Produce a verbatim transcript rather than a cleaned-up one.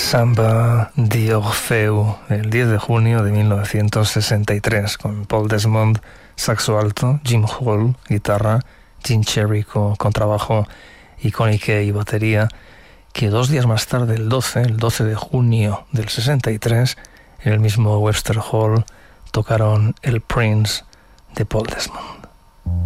Samba di Orfeu, el diez de junio de mil novecientos sesenta y tres, con Paul Desmond, saxo alto, Jim Hall, guitarra, Gene Cherico, contrabajo y Connie Kay, batería, que dos días más tarde, el doce, el doce de junio del sesenta y tres, en el mismo Webster Hall, tocaron el Prince de Paul Desmond.